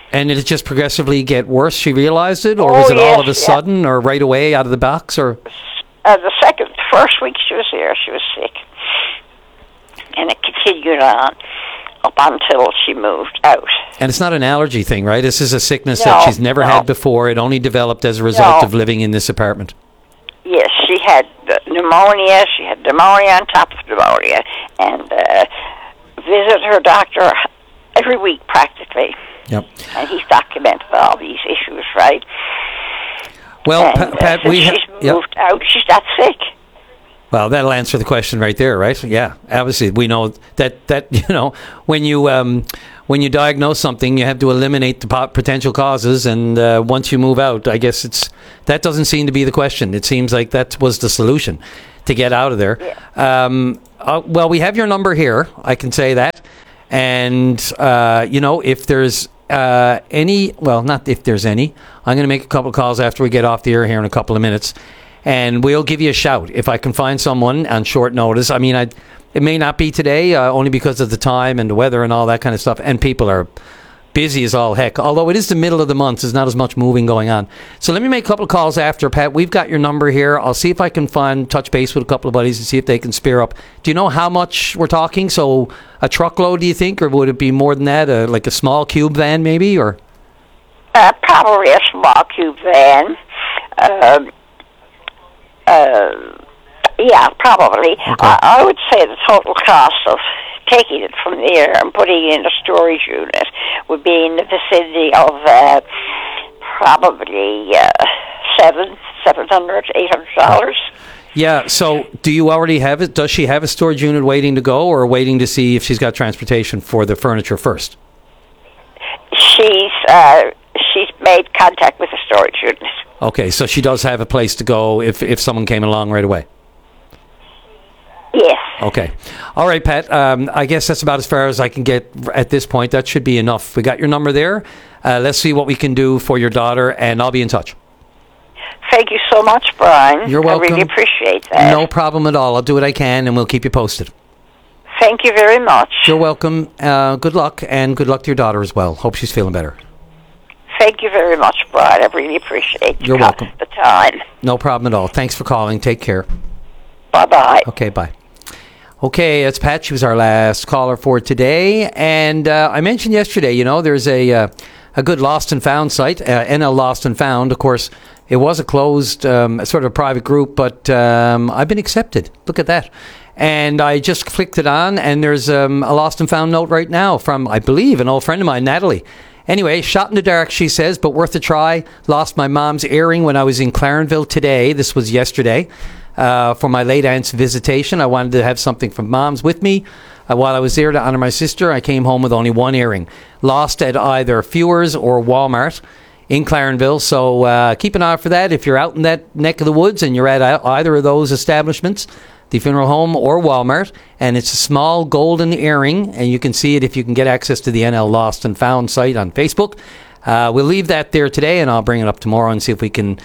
And did it just progressively get worse? She realized it, or was it all of a sudden, or right away out of the box, or? The first week she was here, she was sick, and it continued on up until she moved out. And it's not an allergy thing, right? This is a sickness that she's never had before. It only developed as a result of living in this apartment. Yes, she had pneumonia. She had pneumonia on top of pneumonia, and visited her doctor every week practically. Yep. And he's documented all these issues, right? Well, and, Pat, since she's moved out, she's not sick. Well, that'll answer the question right there, right? Yeah, obviously we know that you know when you diagnose something, you have to eliminate the potential causes, and once you move out, I guess that doesn't seem to be the question. It seems like that was the solution to get out of there. Yeah. Well, we have your number here. I can say that, and if there's not if there's any, I'm going to make a couple of calls after we get off the air here in a couple of minutes. And we'll give you a shout if I can find someone on short notice. I mean, it may not be today, only because of the time and the weather and all that kind of stuff. And people are busy as all heck. Although it is the middle of the month, there's not as much moving going on. So let me make a couple of calls after, Pat. We've got your number here. I'll see if I can touch base with a couple of buddies and see if they can spare up. Do you know how much we're talking? So a truckload, do you think? Or would it be more than that? Like a small cube van, maybe? Or probably a small cube van. Yeah, probably. Okay. I would say the total cost of taking it from there and putting it in a storage unit would be in the vicinity of probably $700, $800. Yeah, so do you already have it? Does she have a storage unit waiting to go, or waiting to see if she's got transportation for the furniture first? She's made contact with the storage unit. Okay, so she does have a place to go if someone came along right away. Yes. Okay. All right, Pat. I guess that's about as far as I can get at this point. That should be enough. We got your number there. Let's see what we can do for your daughter, and I'll be in touch. Thank you so much, Brian. You're welcome. I really appreciate that. No problem at all. I'll do what I can, and we'll keep you posted. Thank you very much. You're welcome. Good luck, and good luck to your daughter as well. Hope she's feeling better. Thank you very much, Brian. I really appreciate You're welcome. The time. No problem at all. Thanks for calling. Take care. Bye-bye. Okay, bye. Okay, that's Pat. She was our last caller for today. And I mentioned yesterday, there's a good Lost and Found site, NL Lost and Found. Of course, it was a closed, sort of a private group, but I've been accepted. Look at that. And I just clicked it on, and there's a Lost and Found note right now from, I believe, an old friend of mine, Natalie. Anyway, shot in the dark, she says, but worth a try. Lost my mom's earring when I was in Clarenville today. This was yesterday. For my late aunt's visitation. I wanted to have something from Mom's with me. While I was there to honor my sister, I came home with only one earring. Lost at either Feuer's or Walmart in Clarenville. So keep an eye out for that. If you're out in that neck of the woods and you're at either of those establishments, the funeral home or Walmart, and it's a small golden earring, and you can see it if you can get access to the NL Lost and Found site on Facebook. We'll leave that there today, and I'll bring it up tomorrow and see if we can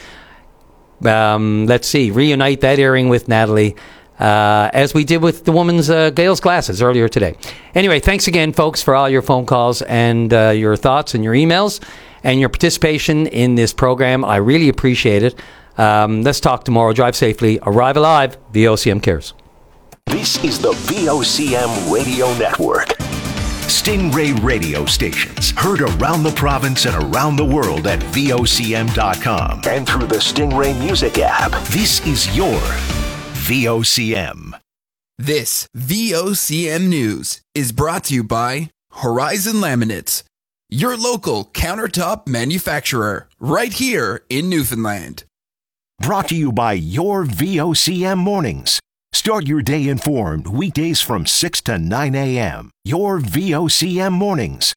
reunite that earring with Natalie, as we did with the woman's Gail's glasses earlier today. Anyway, thanks again, folks, for all your phone calls and your thoughts and your emails and your participation in this program. I really appreciate it. Let's talk tomorrow. Drive safely. Arrive alive. VOCM cares. This is the VOCM Radio Network. Stingray radio stations heard around the province and around the world at VOCM.com and through the Stingray Music app. This is your VOCM. This VOCM News is brought to you by Horizon Laminates, your local countertop manufacturer, right here in Newfoundland. Brought to you by your VOCM Mornings. Start your day informed weekdays from 6 to 9 a.m. Your VOCM Mornings.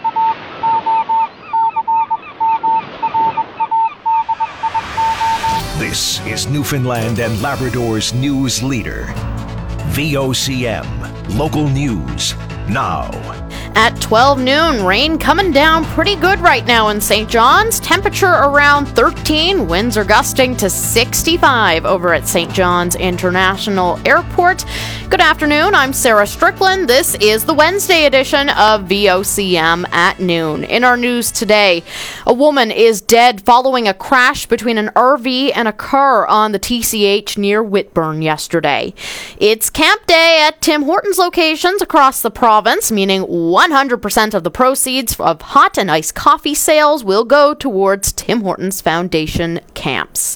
This is Newfoundland and Labrador's news leader. VOCM. Local news. Now. At 12 noon, rain coming down pretty good right now in St. John's. Temperature around 13. Winds are gusting to 65 over at St. John's International Airport. Good afternoon. I'm Sarah Strickland. This is the Wednesday edition of VOCM at noon. In our news today, a woman is dead following a crash between an RV and a car on the TCH near Whitburn yesterday. It's camp day at Tim Hortons locations across the province, meaning 100% of the proceeds of hot and iced coffee sales will go towards Tim Hortons Foundation camps.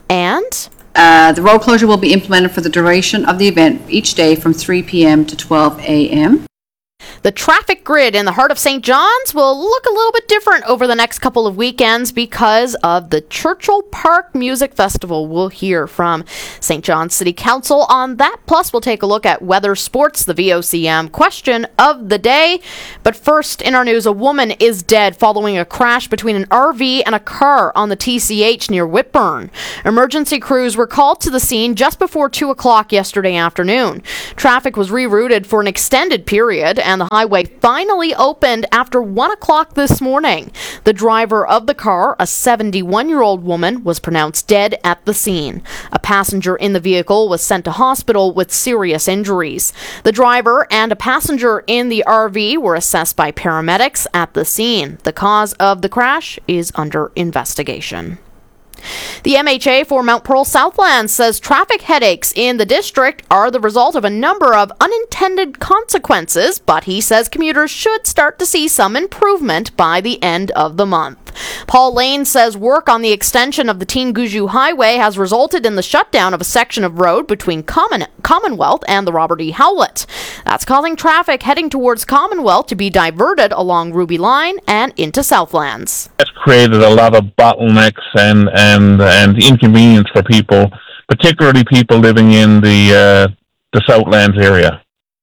And the road closure will be implemented for the duration of the event each day from 3 p.m. to 12 a.m. The traffic grid in the heart of St. John's will look a little bit different over the next couple of weekends because of the Churchill Park Music Festival. We'll hear from St. John's City Council on that. Plus, we'll take a look at weather sports, the VOCM question of the day. But first, in our news, a woman is dead following a crash between an RV and a car on the TCH near Whitburn. Emergency crews were called to the scene just before 2 o'clock yesterday afternoon. Traffic was rerouted for an extended period, and the highway finally opened after 1 o'clock this morning. The driver of the car, a 71-year-old woman, was pronounced dead at the scene. A passenger in the vehicle was sent to hospital with serious injuries. The driver and a passenger in the RV were assessed by paramedics at the scene. The cause of the crash is under investigation. The MHA for Mount Pearl Southlands says traffic headaches in the district are the result of a number of unintended consequences, but he says commuters should start to see some improvement by the end of the month. Paul Lane says work on the extension of the Teen-Guju Highway has resulted in the shutdown of a section of road between Commonwealth and the Robert E. Howlett. That's causing traffic heading towards Commonwealth to be diverted along Ruby Line and into Southlands. It's created a lot of bottlenecks and inconvenience for people, particularly people living in the Southlands area.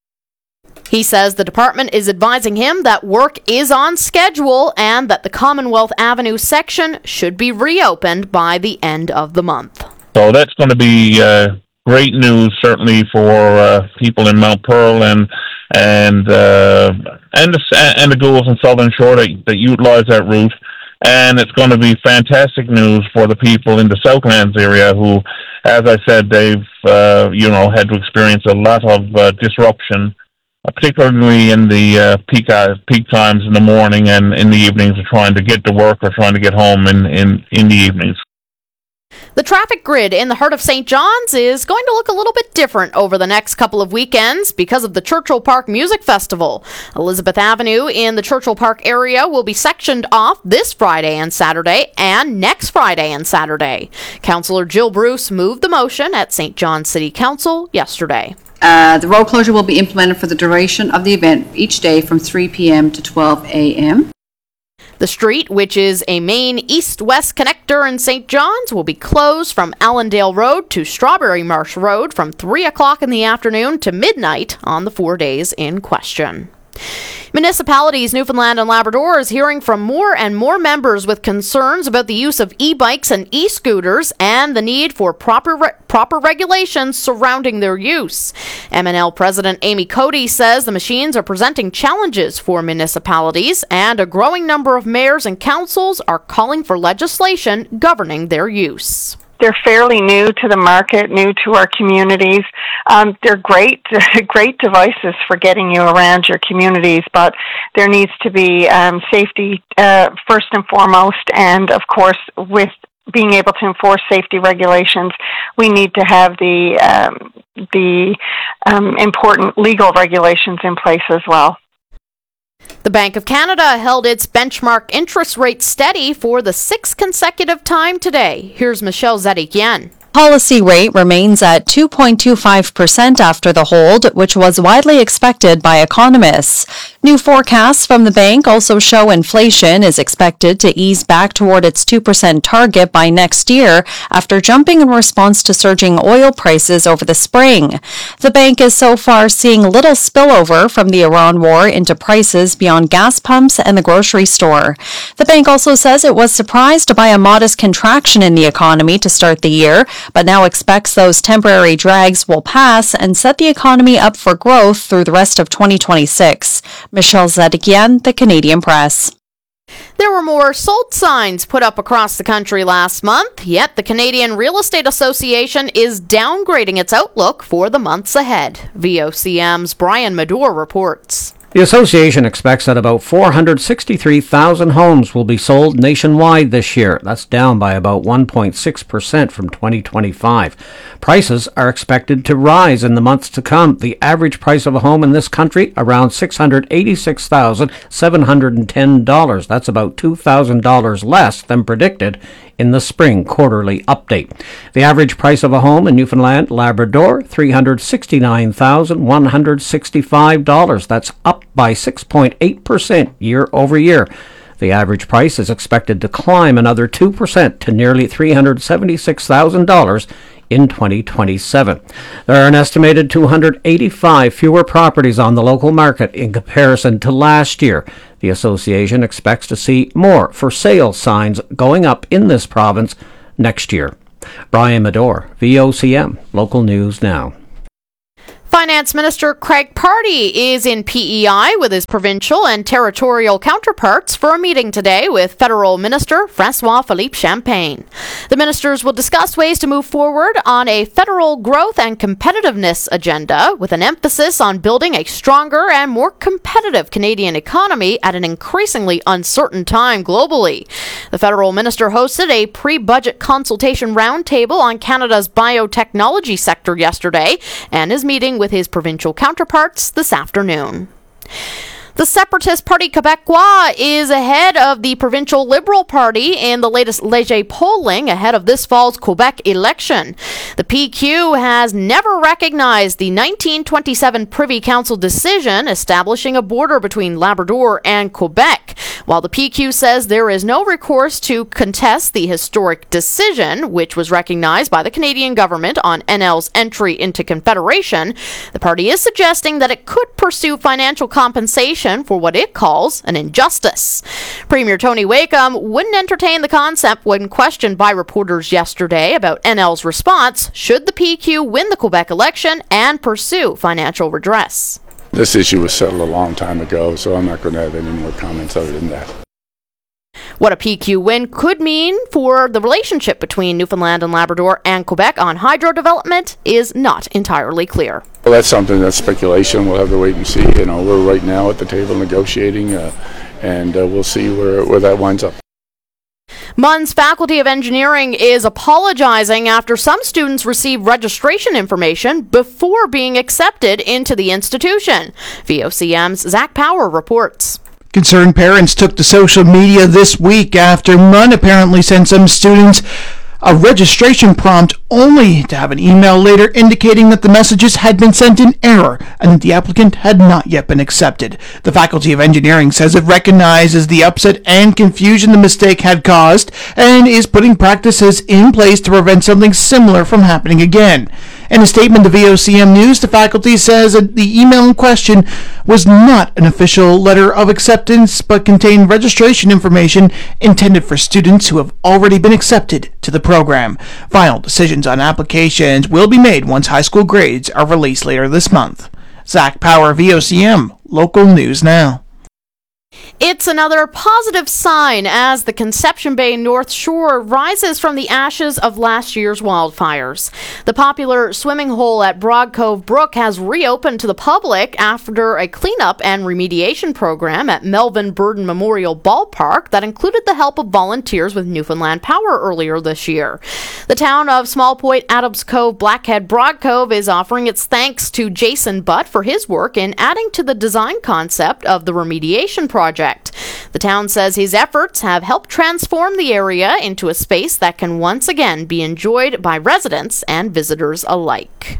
He says the department is advising him that work is on schedule and that the Commonwealth Avenue section should be reopened by the end of the month. So that's going to be great news, certainly for people in Mount Pearl and the Goulds and Southern Shore that utilize that route. And it's going to be fantastic news for the people in the Southlands area who, as I said, they've had to experience a lot of disruption, particularly in the peak times in the morning and in the evenings, of trying to get to work or trying to get home in the evenings. The traffic grid in the heart of St. John's is going to look a little bit different over the next couple of weekends because of the Churchill Park Music Festival. Elizabeth Avenue in the Churchill Park area will be sectioned off this Friday and Saturday and next Friday and Saturday. Councillor Jill Bruce moved the motion at St. John's City Council yesterday. The road closure will be implemented for the duration of the event each day from 3 p.m. to 12 a.m. The street, which is a main east-west connector in St. John's, will be closed from Allendale Road to Strawberry Marsh Road from 3 o'clock in the afternoon to midnight on the 4 days in question. Municipalities Newfoundland and Labrador is hearing from more and more members with concerns about the use of e-bikes and e-scooters and the need for proper regulations surrounding their use. MNL President Amy Cody says the machines are presenting challenges for municipalities, and a growing number of mayors and councils are calling for legislation governing their use. They're fairly new to the market, new to our communities. They're great devices for getting you around your communities, but there needs to be safety first and foremost, and of course with being able to enforce safety regulations, we need to have the important legal regulations in place as well. The Bank of Canada held its benchmark interest rate steady for the 6th consecutive time today. Here's Michelle Zedikian. Policy rate remains at 2.25% after the hold, which was widely expected by economists. New forecasts from the bank also show inflation is expected to ease back toward its 2% target by next year after jumping in response to surging oil prices over the spring. The bank is so far seeing little spillover from the Iran war into prices beyond gas pumps and the grocery store. The bank also says it was surprised by a modest contraction in the economy to start the year, but now expects those temporary drags will pass and set the economy up for growth through the rest of 2026. Michelle Zedekian, The Canadian Press. There were more sold signs put up across the country last month, yet the Canadian Real Estate Association is downgrading its outlook for the months ahead. VOCM's Brian Madore reports. The association expects that about 463,000 homes will be sold nationwide this year. That's down by about 1.6% from 2025. Prices are expected to rise in the months to come. The average price of a home in this country, around $686,710. That's about $2,000 less than predicted in the spring quarterly update. The average price of a home in Newfoundland, Labrador, $369,165. That's up by 6.8% year over year. The average price is expected to climb another 2% to nearly $376,000 in 2027. There are an estimated 285 fewer properties on the local market in comparison to last year. The association expects to see more for sale signs going up in this province next year. Brian Madore, VOCM, Local News Now. Finance Minister Craig Pardy is in PEI with his provincial and territorial counterparts for a meeting today with Federal Minister Francois-Philippe Champagne. The ministers will discuss ways to move forward on a federal growth and competitiveness agenda with an emphasis on building a stronger and more competitive Canadian economy at an increasingly uncertain time globally. The federal minister hosted a pre-budget consultation roundtable on Canada's biotechnology sector yesterday and is meeting with his provincial counterparts this afternoon. The Separatist Parti Québécois is ahead of the Provincial Liberal Party in the latest Léger polling ahead of this fall's Quebec election. The PQ has never recognized the 1927 Privy Council decision establishing a border between Labrador and Quebec. While the PQ says there is no recourse to contest the historic decision, which was recognized by the Canadian government on NL's entry into Confederation, the party is suggesting that it could pursue financial compensation for what it calls an injustice. Premier Tony Wakeham wouldn't entertain the concept when questioned by reporters yesterday about NL's response should the PQ win the Quebec election and pursue financial redress. This issue was settled a long time ago, so I'm not going to have any more comments other than that. What a PQ win could mean for the relationship between Newfoundland and Labrador and Quebec on hydro development is not entirely clear. Well, that's something that's speculation. We'll have to wait and see. We're right now at the table negotiating, and we'll see where that winds up. MUN's Faculty of Engineering is apologizing after some students received registration information before being accepted into the institution. VOCM's Zach Power reports. Concerned parents took to social media this week after MUN apparently sent some students a registration prompt only to have an email later indicating that the messages had been sent in error and that the applicant had not yet been accepted. The Faculty of Engineering says it recognizes the upset and confusion the mistake had caused and is putting practices in place to prevent something similar from happening again. In a statement to VOCM News, the faculty says that the email in question was not an official letter of acceptance, but contained registration information intended for students who have already been accepted to the program. Final decisions on applications will be made once high school grades are released later this month. Zach Power, VOCM, Local News Now. It's another positive sign as the Conception Bay North Shore rises from the ashes of last year's wildfires. The popular swimming hole at Broad Cove Brook has reopened to the public after a cleanup and remediation program at Melvin Burden Memorial Ballpark that included the help of volunteers with Newfoundland Power earlier this year. The town of Small Point, Adams Cove, Blackhead, Broad Cove is offering its thanks to Jason Butt for his work in adding to the design concept of the remediation project. The town says his efforts have helped transform the area into a space that can once again be enjoyed by residents and visitors alike.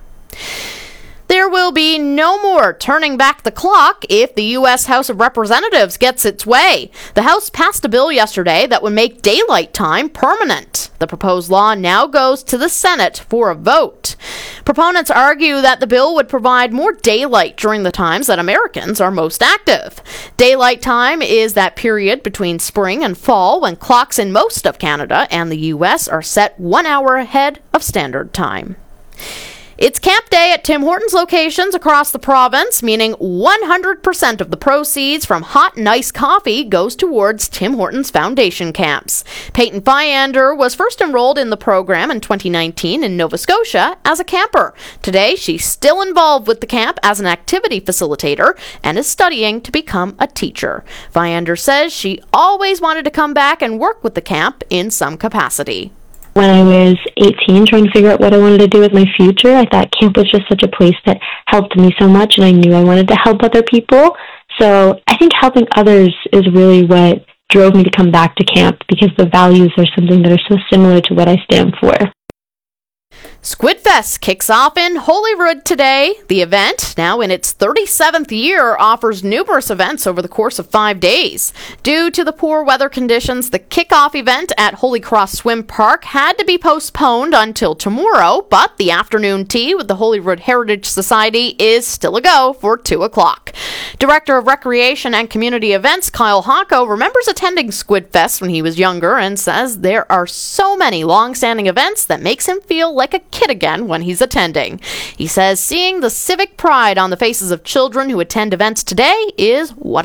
There will be no more turning back the clock if the U.S. House of Representatives gets its way. The House passed a bill yesterday that would make daylight time permanent. The proposed law now goes to the Senate for a vote. Proponents argue that the bill would provide more daylight during the times that Americans are most active. Daylight time is that period between spring and fall when clocks in most of Canada and the U.S. are set 1 hour ahead of standard time. It's Camp Day at Tim Hortons locations across the province, meaning 100% of the proceeds from hot and iced coffee goes towards Tim Hortons Foundation camps. Peyton Fyander was first enrolled in the program in 2019 in Nova Scotia as a camper. Today, she's still involved with the camp as an activity facilitator and is studying to become a teacher. Fyander says she always wanted to come back and work with the camp in some capacity. When I was 18, trying to figure out what I wanted to do with my future, I thought camp was just such a place that helped me so much, and I knew I wanted to help other people. So I think helping others is really what drove me to come back to camp, because the values are something that are so similar to what I stand for. Squidfest kicks off in Holyrood today. The event, now in its 37th year, offers numerous events over the course of 5 days. Due to the poor weather conditions, the kickoff event at Holy Cross Swim Park had to be postponed until tomorrow, but the afternoon tea with the Holyrood Heritage Society is still a go for 2 o'clock. Director of Recreation and Community Events Kyle Hocko remembers attending Squidfest when he was younger and says there are so many long-standing events that makes him feel like a kid again when he's attending. He says seeing the civic pride on the faces of children who attend events today is what